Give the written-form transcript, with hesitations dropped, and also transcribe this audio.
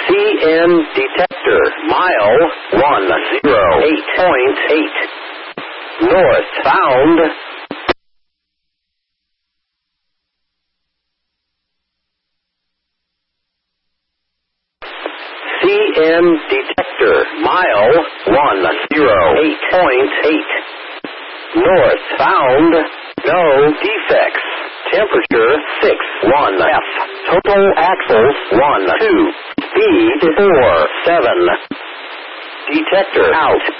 CN detector, mile 108.8. Northbound. CN detector, mile 108.8. Northbound. No defects. Temperature 61 F. Total axles 12. Speed 47. Detector out.